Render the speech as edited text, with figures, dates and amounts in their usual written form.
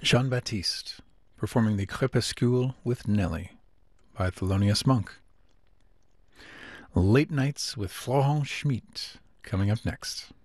Jean-Baptiste, performing the Crépuscule with Nelly by Thelonious Monk. Late Nights with Florent Schmitt coming up next.